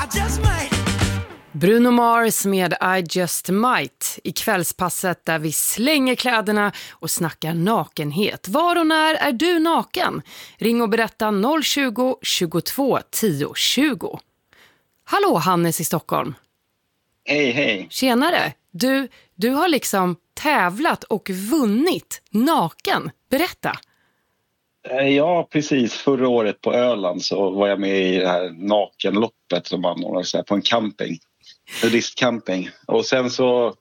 Bruno Mars med I Just Might i kvällspasset där vi slänger kläderna och snackar nakenhet. Var och när är du naken? Ring och berätta 020 22 10 20. Hallå Hannes i Stockholm. Hej. Tjenare. Du har liksom tävlat och vunnit naken. Berätta. Ja, precis. Förra året på Öland så var jag med i det här nakenloppet som man ordnar på en camping. Nudistcamping. Och sen så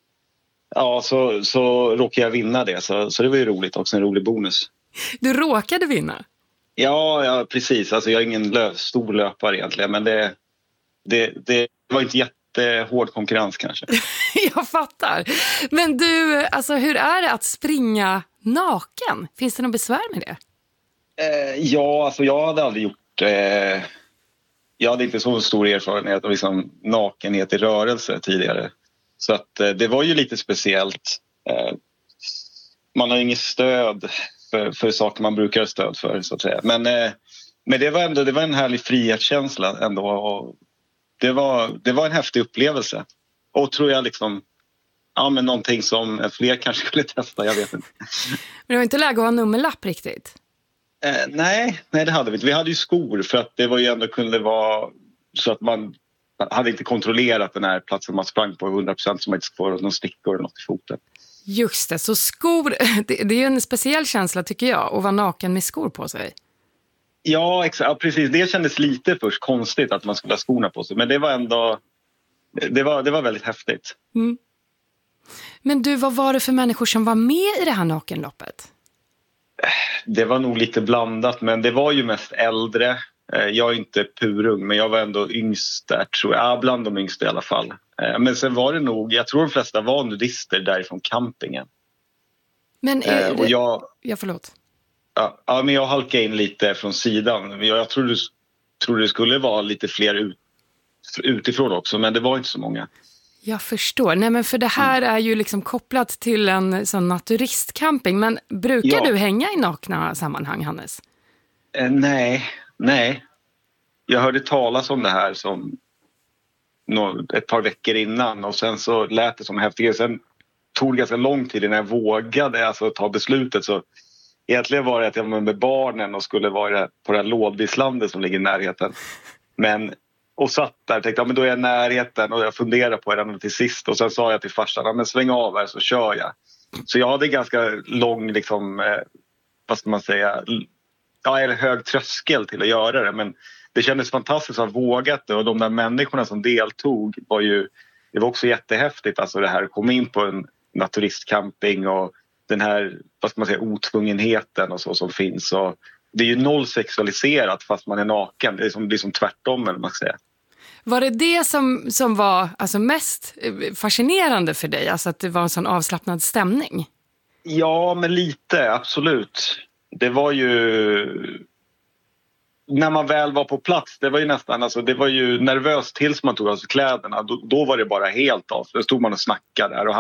råkade jag vinna det. Så det var ju roligt också, en rolig bonus. Du råkade vinna? Ja precis. Alltså jag är ingen stor löpare egentligen. Men det var inte jättehård konkurrens kanske. Jag fattar. Men du, alltså hur är det att springa naken? Finns det något besvär med det? Ja, alltså jag hade aldrig gjort... jag hade inte så stor erfarenhet av liksom nakenhet i rörelse tidigare. Så att det var ju lite speciellt. Man har inget stöd för saker man brukar ha stöd för, så att säga. Men det var en härlig frihetskänsla ändå. Och det var en häftig upplevelse. Och tror jag liksom... Ja, men någonting som fler kanske skulle testa, jag vet inte. Men det var inte läge att ha nummerlapp riktigt? Nej, det hade vi inte. Vi hade ju skor för att det var ju ändå kunde vara så att man hade inte kontrollerat den här platsen man sprang på 100% som man inte får någon stickor eller något i foten. Just det, så skor, det är en speciell känsla tycker jag, att vara naken med skor på sig. Ja, exakt. Ja, precis. Det kändes lite först konstigt att man skulle ha skorna på sig. Men det var ändå, det var väldigt häftigt. Mm. Men du, vad var det för människor som var med i det här nakenloppet? Det var nog lite blandat, men det var ju mest äldre. Jag är inte purung, men jag var ändå yngst där, tror jag. Ja, bland de yngsta i alla fall. Men sen var det nog, jag tror de flesta var nudister därifrån campingen. Men och ja, förlåt. Ja, men jag halkade in lite från sidan. Jag trodde det skulle vara lite fler utifrån också, men det var inte så många. Jag förstår. Nej, men för det här är ju liksom kopplat till en sån naturistcamping. Men brukar du hänga i nakna sammanhang, Hannes? Nej. Jag hörde talas om det här som ett par veckor innan. Och sen så lät det som häftigt. Sen tog det ganska lång tid innan jag vågade ta beslutet. Så egentligen var det att jag var med barnen och skulle vara på det här lådislandet som ligger i närheten. Och satt där och tänkte, men då är jag i närheten och jag funderar på det till sist. Och sen sa jag till farsan, men sväng av här så kör jag. Så jag hade ganska lång, liksom, vad ska man säga, eller hög tröskel till att göra det. Men det kändes fantastiskt att ha vågat det. Och de där människorna som deltog det var också jättehäftigt. Alltså det här att komma in på en naturistcamping och den här, vad ska man säga, otvungenheten och så som finns. Och det är ju noll sexualiserat fast man är naken. Det är som tvärtom, eller man ska säga. Var det som var alltså mest fascinerande för dig? Alltså att det var en sån avslappnad stämning? Ja, men lite, absolut. Det var ju... När man väl var på plats, det var ju nästan... Alltså, det var ju nervöst tills man tog av sig kläderna. Då var det bara helt av. Då stod man och snackade där. Och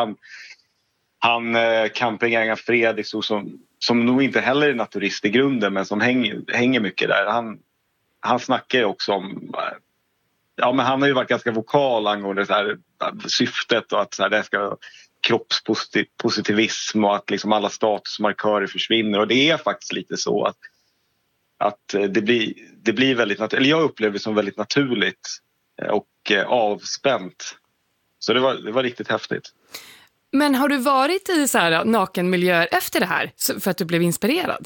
han campingägaren Fredrik som nog inte heller är naturist i grunden, men som hänger mycket där. Han snackar ju också om... Ja, men han har ju varit ganska vokal angående så här, syftet och att så här, det ska kroppspositivism och att liksom alla statusmarkörer försvinner. Och det är faktiskt lite så att det blir väldigt naturligt. Eller jag upplever det som väldigt naturligt och avspänt. Så det var riktigt häftigt. Men har du varit i så här nakenmiljöer efter det här för att du blev inspirerad?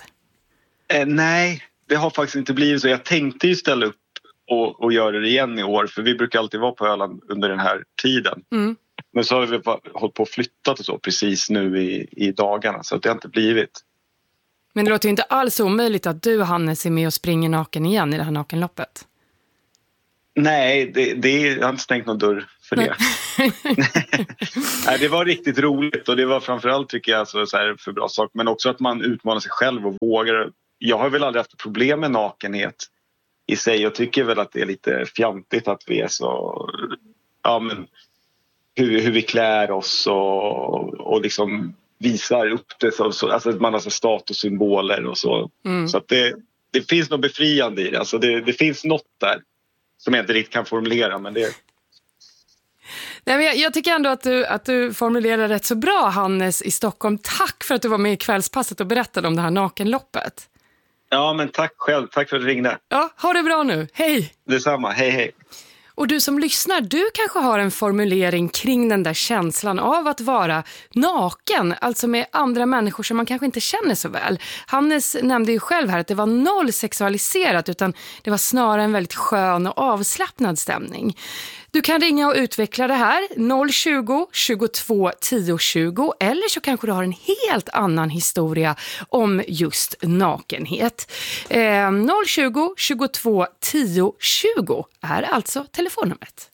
Nej, det har faktiskt inte blivit så. Jag tänkte ju ställa upp och göra det igen i år. För vi brukar alltid vara på Öland under den här tiden. Mm. Men så har vi hållit på och flyttat och så precis nu i dagarna. Så det har inte blivit. Men det låter ju inte alls omöjligt att du, Hannes, är med och springer naken igen i det här nakenloppet. Nej, jag har inte stängt någon dörr för det. Nej, det var riktigt roligt och det var framförallt, tycker jag, så här för bra sak. Men också att man utmanar sig själv och vågar. Jag har väl aldrig haft problem med nakenhet i sig. Jag tycker väl att det är lite fjantigt att vi är så... Ja, men hur vi klär oss och liksom visar upp det. Så, alltså att man har så statussymboler och så. Mm. Så att det finns något befriande i det. Alltså det finns något där som jag inte riktigt kan formulera, men det... Nej, men jag tycker ändå att du formulerar rätt så bra, Hannes i Stockholm. Tack för att du var med i Kvällspasset och berättade om det här nakenloppet. Ja, men tack själv. Tack för att du ringde. Ja, ha det bra nu. Hej! Detsamma. Hej, hej. Och du som lyssnar, du kanske har en formulering kring den där känslan av att vara naken, alltså med andra människor som man kanske inte känner så väl. Hannes nämnde ju själv här att det var noll sexualiserat, utan det var snarare en väldigt skön och avslappnad stämning. Du kan ringa och utveckla det här, 020 22 10 20, eller så kanske du har en helt annan historia om just nakenhet. 020 22 10 20 är alltså telefonnumret.